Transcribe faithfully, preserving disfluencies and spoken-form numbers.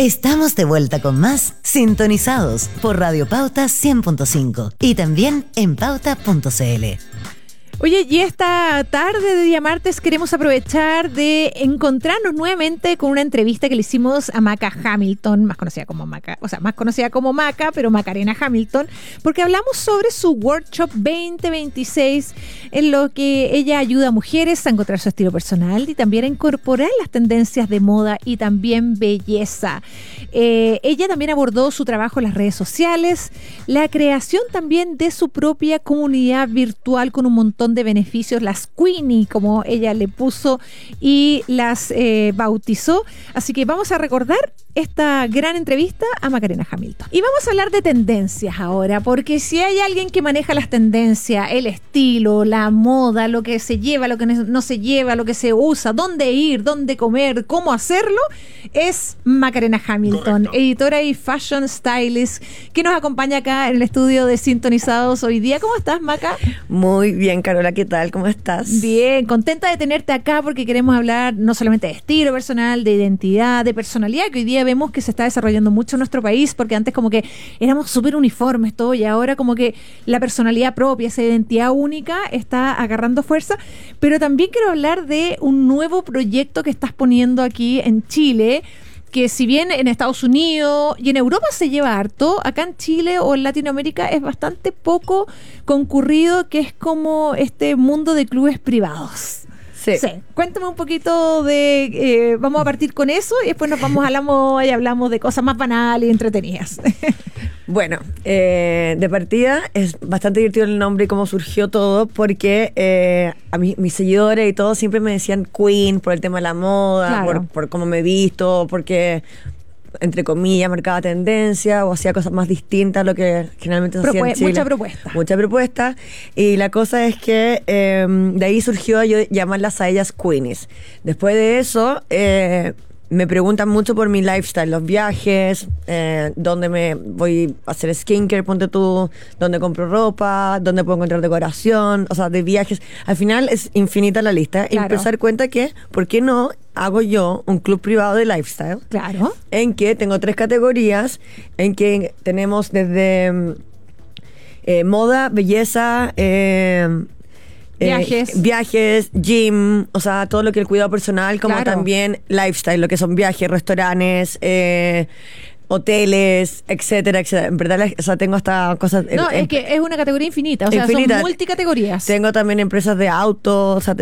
Estamos de vuelta con más Sintonizados por Radio Pauta cien punto cinco y también en pauta punto c l. Oye, y esta tarde de día martes queremos aprovechar de encontrarnos nuevamente con una entrevista que le hicimos a Maca Hamilton, más conocida como Maca, o sea, más conocida como Maca, pero Macarena Hamilton, porque hablamos sobre su workshop veinte veintiséis, en lo que ella ayuda a mujeres a encontrar su estilo personal y también a incorporar las tendencias de moda y también belleza. Eh, ella también abordó su trabajo en las redes sociales, la creación también de su propia comunidad virtual con un montón de beneficios, las Queenie, como ella le puso y las eh, bautizó. Así que vamos a recordar esta gran entrevista a Macarena Hamilton. Y vamos a hablar de tendencias ahora, porque si hay alguien que maneja las tendencias, el estilo, la moda, lo que se lleva, lo que no se lleva, lo que se usa, dónde ir, dónde comer, cómo hacerlo, es Macarena Hamilton, correcto, editora y fashion stylist, que nos acompaña acá en el estudio de Sintonizados hoy día. ¿Cómo estás, Maca? Muy bien, Carola, ¿qué tal? ¿Cómo estás? Bien, contenta de tenerte acá porque queremos hablar no solamente de estilo personal, de identidad, de personalidad, que hoy día vemos que se está desarrollando mucho en nuestro país, porque antes como que éramos súper uniformes todo y ahora como que la personalidad propia, esa identidad única está agarrando fuerza. Pero también quiero hablar de un nuevo proyecto que estás poniendo aquí en Chile, que si bien en Estados Unidos y en Europa se lleva harto, acá en Chile o en Latinoamérica es bastante poco concurrido, que es como este mundo de clubes privados. Sí. Sí. Cuéntame un poquito de... Eh, vamos a partir con eso y después nos vamos a la moda y hablamos de cosas más banales y entretenidas. Bueno, eh, de partida es bastante divertido el nombre y cómo surgió todo, porque eh, a mí, mis seguidores y todos siempre me decían Queen por el tema de la moda, Claro. por, por cómo me he visto, porque, entre comillas, marcaba tendencia o hacía cosas más distintas a lo que generalmente se hacía en Propue- Chile. mucha propuesta. Mucha propuesta. Y la cosa es que eh, de ahí surgió yo llamarlas a ellas Queenies. Después de eso, eh, me preguntan mucho por mi lifestyle, los viajes, eh, dónde me voy a hacer skincare, ponte tú, dónde compro ropa, dónde puedo encontrar decoración, o sea, de viajes. Al final es infinita la lista. Claro. Y empecé a dar cuenta que, ¿por qué no hago yo un club privado de lifestyle? Claro. En que tengo tres categorías, en que tenemos desde eh, moda, belleza, eh, Viajes. eh, viajes, gym, o sea, todo lo que es el cuidado personal, como Claro. también lifestyle, lo que son viajes, restaurantes, eh, hoteles, etcétera, etcétera. En verdad, o sea, tengo hasta cosas... No, en- es que es una categoría infinita, o sea, Infinita. son multicategorías. Tengo también empresas de autos, o sea,